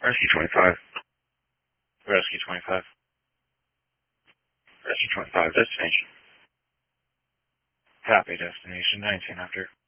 Rescue 25. Rescue 25. Rescue 25, destination. Copy, destination 19 after.